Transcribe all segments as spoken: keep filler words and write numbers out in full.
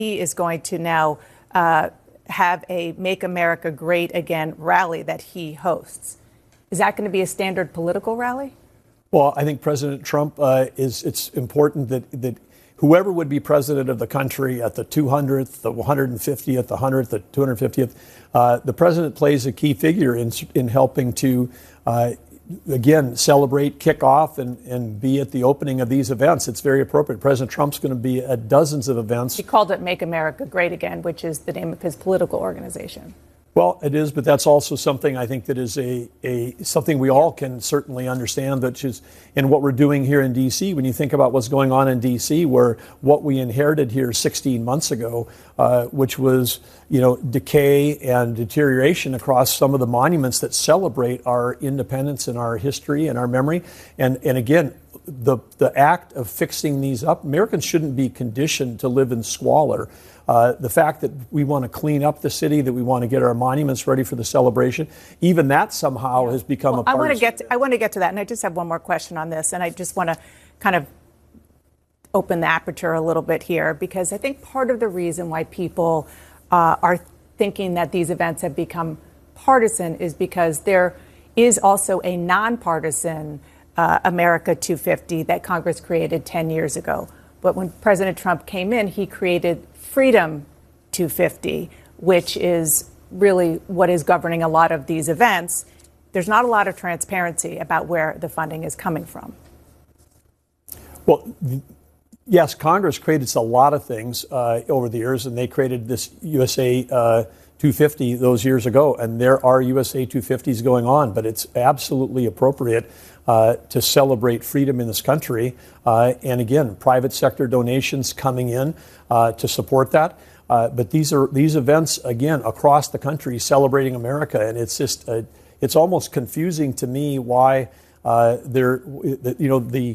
he is going to now uh, have a Make America Great Again rally that he hosts. Is that going to be a standard political rally? Well, I think President Trump uh, is, it's important that, that whoever would be president of the country at the two hundredth, the one hundred fiftieth, the one hundredth, the two hundred fiftieth, uh, the president plays a key figure in, in helping to, uh, again, celebrate, kick off, and, and be at the opening of these events. It's very appropriate. President Trump's going to be at dozens of events. He called it Make America Great Again, which is the name of his political organization. Well, it is, but that's also something I think that is a, a something we all can certainly understand, that is in what we're doing here in D C. When you think about what's going on in D C, where what we inherited here sixteen months ago, uh, which was, you know, decay and deterioration across some of the monuments that celebrate our independence and our history and our memory. And, and again, the, the act of fixing these up, Americans shouldn't be conditioned to live in squalor. Uh, the fact that we want to clean up the city, that we want to get our monuments ready for the celebration, even that somehow has become well, a part I want to of get to, I want to get to that, and I just have one more question on this, and I just want to kind of open the aperture a little bit here, because I think part of the reason why people uh, are thinking that these events have become partisan is because there is also a nonpartisan uh, America two fifty that Congress created ten years ago. But when President Trump came in, he created Freedom two fifty, which is really what is governing a lot of these events. There's not a lot of transparency about where the funding is coming from. Well, yes, Congress created a lot of things uh, over the years, and they created this U S A uh, two fifty those years ago, and there are U S A two fifties going on, but it's absolutely appropriate uh, to celebrate freedom in this country. Uh, and again, private sector donations coming in uh, to support that. Uh, but these are these events, again, across the country celebrating America, and it's just uh, it's almost confusing to me why uh, they're, you know, the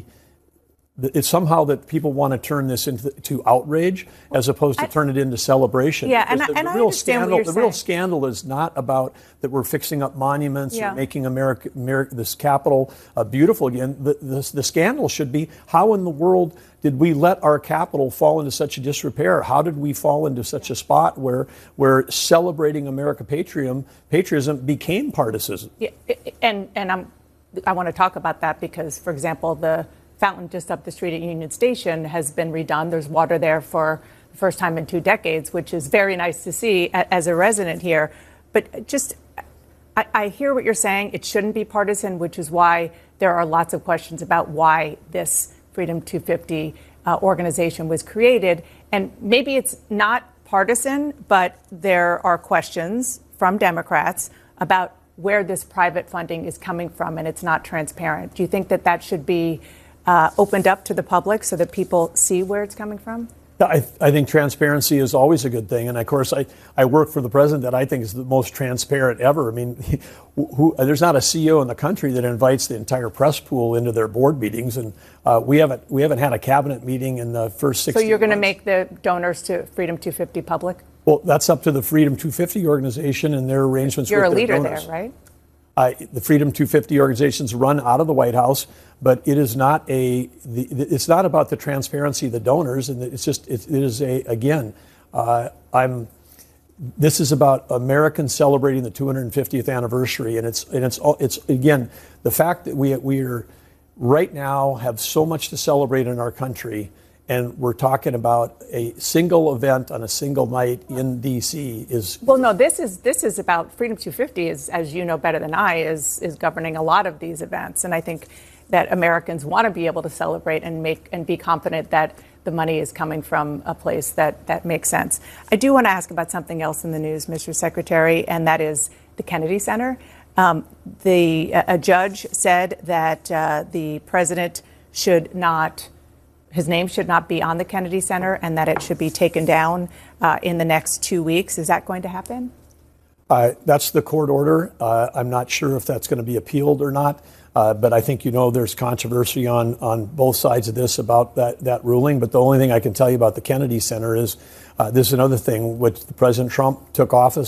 it's somehow that people want to turn this into to outrage as opposed to I, turn it into celebration. Yeah, and, the, and the I real understand scandal, what you're the saying. real scandal is not about that we're fixing up monuments yeah. or making America, America this Capitol uh, beautiful again. The, the, the scandal should be, how in the world did we let our Capitol fall into such a disrepair? How did we fall into such a spot where where celebrating America patriotism patriotism became partisan? Yeah, and and I'm I want to talk about that because, for example, the fountain just up the street at Union Station has been redone. There's water there for the first time in two decades, which is very nice to see as a resident here. But just, I, I hear what you're saying. It shouldn't be partisan, which is why there are lots of questions about why this Freedom two fifty uh, organization was created. And maybe it's not partisan, but there are questions from Democrats about where this private funding is coming from, and it's not transparent. Do you think that that should be Uh, opened up to the public so that people see where it's coming from? I, I think transparency is always a good thing. And of course, I, I work for the president that I think is the most transparent ever. I mean, who, there's not a C E O in the country that invites the entire press pool into their board meetings. And uh, we haven't we haven't had a cabinet meeting in the first six. So you're going to make the donors to Freedom two fifty public? Well, that's up to the Freedom two fifty organization and their arrangements you're with a their leader donors. there, right? Uh, the Freedom two fifty organizations run out of the White House, but it is not a. The, it's not about the transparency of the donors, and it's just it, it is a again. Uh, I'm. This is about Americans celebrating the two hundred fiftieth anniversary, and it's and it's it's again the fact that we we are right now have so much to celebrate in our country. And we're talking about a single event on a single night in D C is well. No, this is this is about Freedom two fifty. Is, as you know better than I, is is governing a lot of these events, and I think that Americans want to be able to celebrate and make and be confident that the money is coming from a place that that makes sense. I do want to ask about something else in the news, Mister Secretary, and that is the Kennedy Center. Um, the a judge said that uh, the president should not. His name should not be on the Kennedy Center, and that it should be taken down uh, in the next two weeks. Is that going to happen? Uh, that's the court order. Uh, I'm not sure if that's going to be appealed or not, uh, but I think you know there's controversy on on both sides of this about that that ruling. But the only thing I can tell you about the Kennedy Center is uh, this is another thing which the President Trump took office.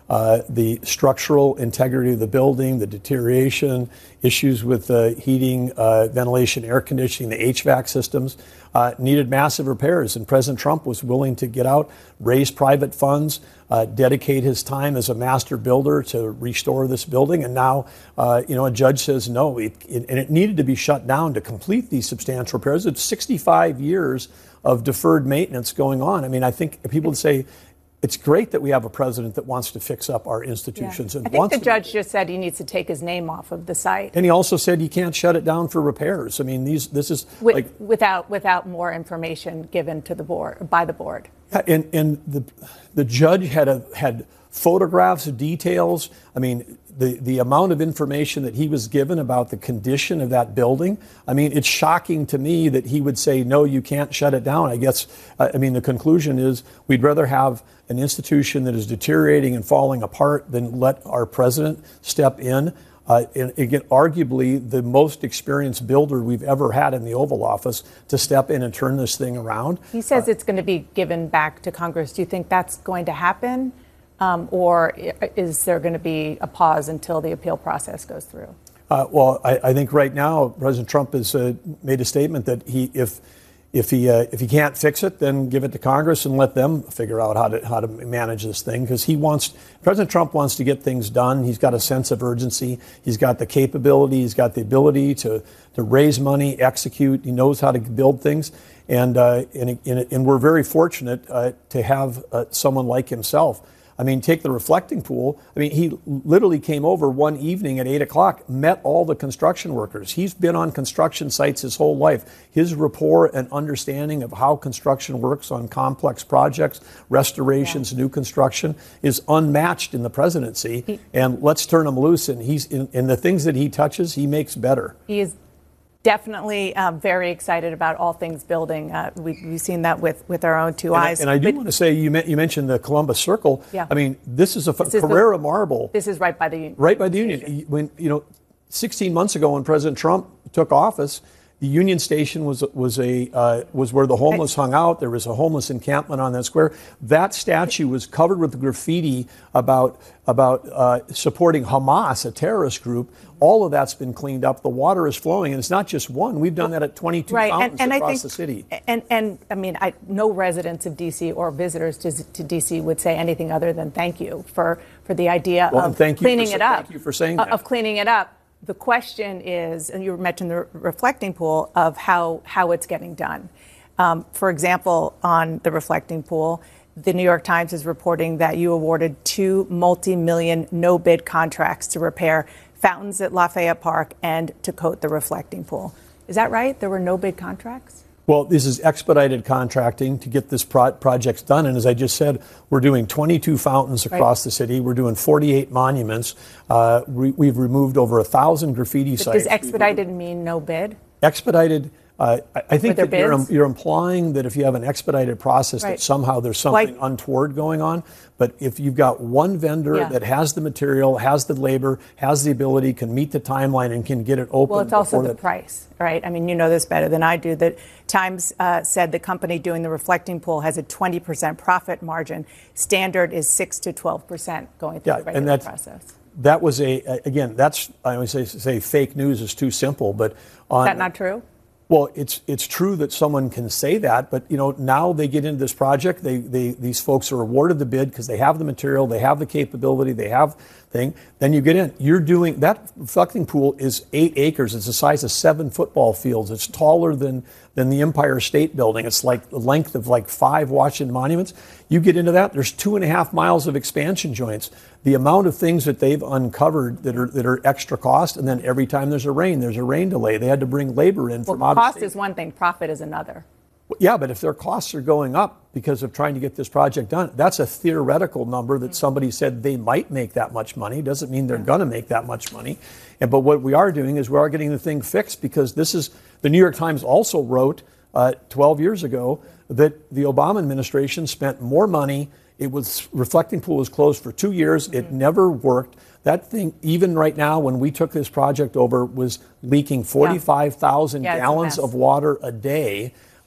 uh, the structural integrity of the building, the deterioration, issues with uh, heating, uh, ventilation, air conditioning, the H V A C systems, uh, needed massive repairs. And President Trump was willing to get out, raise private funds, uh, dedicate his time as a master builder to restore this building. And now, uh, you know, a judge says no, it, it, and it needed to be shut down to complete these substantial repairs. It's sixty-five years of deferred maintenance going on. I mean, I think people would say, it's great that we have a president that wants to fix up our institutions. Yeah. And I think wants the to judge just said he needs to take his name off of the site. And he also said you can't shut it down for repairs. I mean, these this is With, like without without more information given to the board by the board. and and the the judge had a had photographs, details. I mean, the the amount of information that he was given about the condition of that building. I mean, it's shocking to me that he would say no, you can't shut it down. I guess I mean the conclusion is we'd rather have an institution that is deteriorating and falling apart than let our president step in. Uh, and again, arguably the most experienced builder we've ever had in the Oval Office to step in and turn this thing around. He says uh, it's going to be given back to Congress. Do you think that's going to happen? Um, or is there going to be a pause until the appeal process goes through? Uh, well, I, I think right now President Trump has uh, made a statement that he, if if he uh, if he can't fix it, then give it to Congress and let them figure out how to how to manage this thing. Because he wants President Trump wants to get things done. He's got a sense of urgency. He's got the capability. He's got the ability to to raise money, execute. He knows how to build things, and uh, and, and and we're very fortunate uh, to have uh, someone like himself. I mean, take the reflecting pool. I mean, he literally came over one evening at eight o'clock, met all the construction workers. He's been on construction sites his whole life. His rapport and understanding of how construction works on complex projects, restorations, yeah. new construction is unmatched in the presidency. He, and let's turn him loose. And he's in, in the things that he touches, he makes better. He is definitely uh, very excited about all things building. Uh, we, we've seen that with, with our own two and eyes. I, and I do but, want to say, you, met, you mentioned the Columbus Circle. Yeah. I mean, this is a this Carrera is the, marble. This is right by the Union. Right by the Union. When, you know, sixteen months ago when President Trump took office, the Union Station was was a uh, was where the homeless hung out. There was a homeless encampment on that square. That statue was covered with graffiti about about uh, supporting Hamas, a terrorist group. All of that's been cleaned up. The water is flowing, and it's not just one. We've done that at twenty-two right. fountains and, and across I think, the city. And and I mean, I, no residents of D C or visitors to, to D C would say anything other than thank you for for the idea well, of thank you cleaning for, it up. Thank you for saying that. Of cleaning it up. The question is, and you mentioned the reflecting pool, of how, how it's getting done. Um, for example, on the reflecting pool, the New York Times is reporting that you awarded two multi-million no-bid contracts to repair fountains at Lafayette Park and to coat the reflecting pool. Is that right? There were no-bid contracts? Well, this is expedited contracting to get this pro- projects done. And as I just said, we're doing twenty-two fountains across right. the city. We're doing forty-eight monuments. Uh, we, we've removed over a thousand graffiti but sites. Does expedited mean no bid? Expedited. Uh, I think that you're, bids? you're implying that if you have an expedited process right. that somehow there's something like, untoward going on. But if you've got one vendor yeah. that has the material, has the labor, has the ability, can meet the timeline, and can get it open. Well, it's also the that, price, right? I mean, you know this better than I do. That Times uh, said the company doing the reflecting pool has a twenty percent profit margin. Standard is six to twelve percent going through yeah, the regular and that, process. That was a, again, that's, I always say, say fake news is too simple. But on, is that not true? Well, it's it's true that someone can say that, but you know now they get into this project. They they these folks are awarded the bid because they have the material, they have the capability, they have thing. Then you get in. You're doing that reflecting pool is eight acres. It's the size of seven football fields. It's taller than than the Empire State Building. It's like the length of like five Washington monuments. You get into that. There's two and a half miles of expansion joints. The amount of things that they've uncovered that are that are extra cost, and then every time there's a rain, there's a rain delay. They had to bring labor in well, from out of state. Cost is one thing, profit is another. Yeah, but if their costs are going up because of trying to get this project done, that's a theoretical number that somebody said they might make that much money. Doesn't mean they're going to make that much money. And but what we are doing is we are getting the thing fixed because this is the New York Times also wrote uh, twelve years ago that the Obama administration spent more money. It was reflecting pool was closed for two years. It mm-hmm. never worked. That thing, even right now, when we took this project over, was leaking forty-five thousand yeah. yeah, gallons of water a day.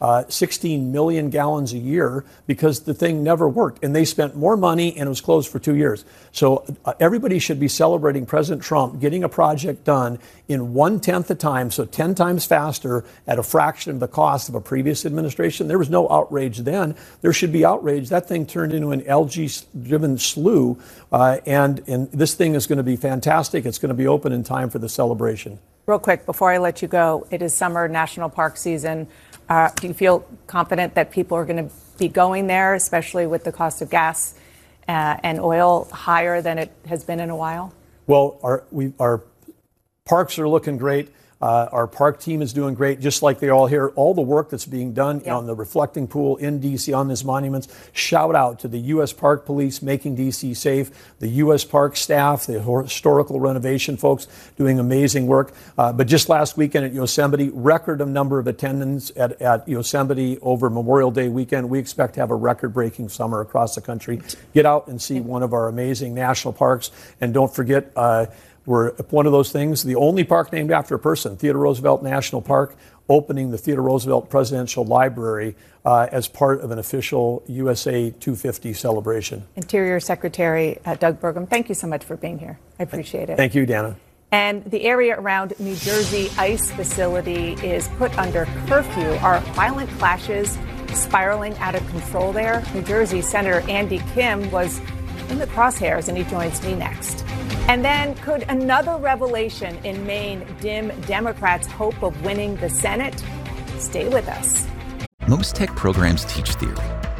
uh, sixteen million gallons a year because the thing never worked. And they spent more money and it was closed for two years. So uh, everybody should be celebrating President Trump getting a project done in one-tenth the time, so ten times faster at a fraction of the cost of a previous administration. There was no outrage then. There should be outrage. That thing turned into an L G-driven slew, uh, and, and this thing is going to be fantastic. It's going to be open in time for the celebration. Real quick, before I let you go, it is summer national park season. Uh, do you feel confident that people are going to be going there, especially with the cost of gas uh, and oil higher than it has been in a while? Well, our, we, our parks are looking great. Uh, our park team is doing great, just like they all here. All the work that's being done yeah. on the reflecting pool in D C on these monuments. Shout out to the U S Park Police making D C safe, the U S Park staff, the historical renovation folks doing amazing work. Uh, but just last weekend at Yosemite, record number of attendance at, at Yosemite over Memorial Day weekend. We expect to have a record-breaking summer across the country. Get out and see one of our amazing national parks. And don't forget, uh, we're one of those things, the only park named after a person, Theodore Roosevelt National Park, opening the Theodore Roosevelt Presidential Library uh, as part of an official U S A two fifty celebration. Interior Secretary uh, Doug Burgum, thank you so much for being here. I appreciate it. Thank you, Dana. And the area around New Jersey ICE facility is put under curfew. Are violent clashes spiraling out of control there? New Jersey Senator Andy Kim was in the crosshairs, and he joins me next. And then, could another revelation in Maine dim Democrats' hope of winning the Senate? Stay with us. Most tech programs teach theory.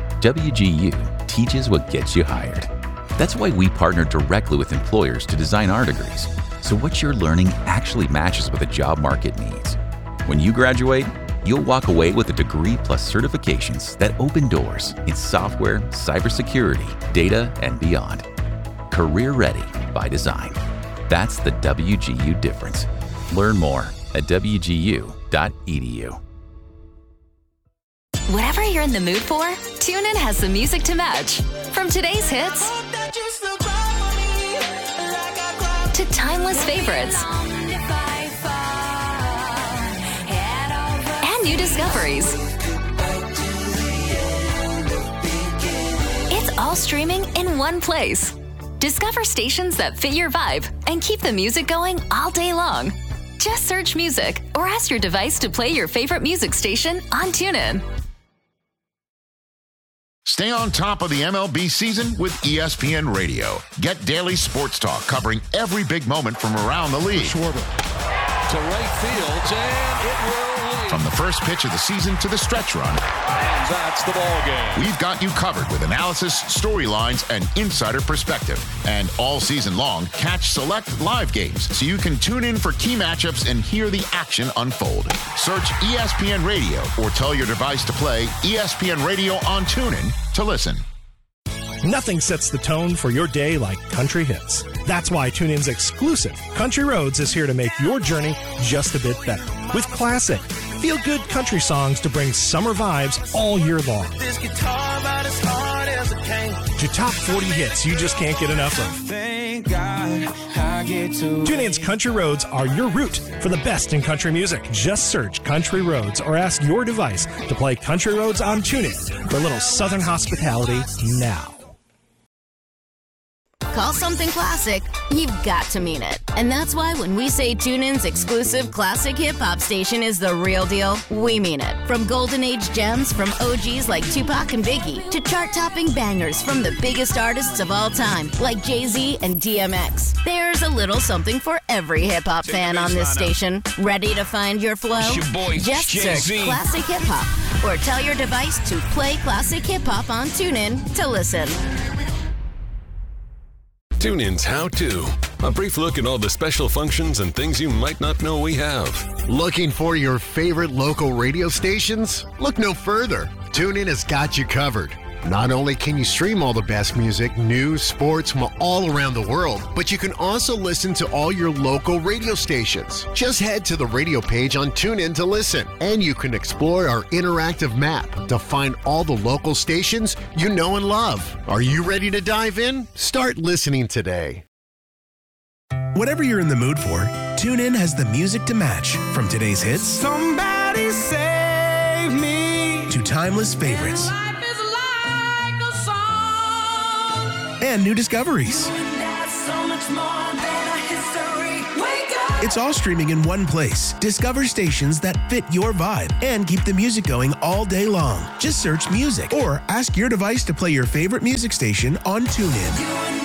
W G U teaches what gets you hired. That's why we partner directly with employers to design our degrees, so what you're learning actually matches what the job market needs. When you graduate, you'll walk away with a degree plus certifications that open doors in software, cybersecurity, data, and beyond. Career ready by design. That's the W G U difference. Learn more at W G U dot E D U. Whatever you're in the mood for, TuneIn has the music to match. From today's hits to timeless favorites and new discoveries. It's all streaming in one place. Discover stations that fit your vibe and keep the music going all day long. Just search music or ask your device to play your favorite music station on TuneIn. Stay on top of the M L B season with E S P N Radio. Get daily sports talk covering every big moment from around the league. Schwarber to right field, and it will lead. From the first pitch of the season to the stretch run. And that's the ball game. We've got you covered with analysis, storylines, and insider perspective. And all season long, catch select live games so you can tune in for key matchups and hear the action unfold. Search E S P N Radio or tell your device to play E S P N Radio on TuneIn to listen. Nothing sets the tone for your day like country hits. That's why TuneIn's exclusive Country Roads is here to make your journey just a bit better. With classic, feel-good country songs to bring summer vibes all year long. This guitar about as hard as it can. To top forty hits you just can't get enough of. Thank God I get to TuneIn's Country Roads are your route for the best in country music. Just search Country Roads or ask your device to play Country Roads on TuneIn for a little southern hospitality now. Call something classic, you've got to mean it. And that's why when we say TuneIn's exclusive classic hip-hop station is the real deal, we mean it. From golden age gems from O Gs like Tupac and Biggie to chart-topping bangers from the biggest artists of all time like Jay-Z and D M X. There's a little something for every hip-hop fan on this station. Ready to find your flow? Your boy, Just Jay-Z. search Classic Hip-Hop or tell your device to play Classic Hip-Hop on TuneIn to listen. TuneIn's How To. A brief look at all the special functions and things you might not know we have. Looking for your favorite local radio stations? Look no further. TuneIn has got you covered. Not only can you stream all the best music, news, sports from all around the world, but you can also listen to all your local radio stations. Just head to the radio page on TuneIn to listen, and you can explore our interactive map to find all the local stations you know and love. Are you ready to dive in? Start listening today. Whatever you're in the mood for, TuneIn has the music to match. From today's hits, somebody save me, to timeless favorites and new discoveries. It's all streaming in one place. Discover stations that fit your vibe and keep the music going all day long. Just search music or ask your device to play your favorite music station on TuneIn.